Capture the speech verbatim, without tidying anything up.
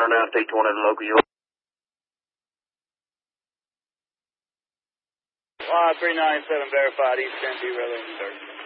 Turn down T twenty to local U. Uh, three nine seven verified, East ten, derail in third.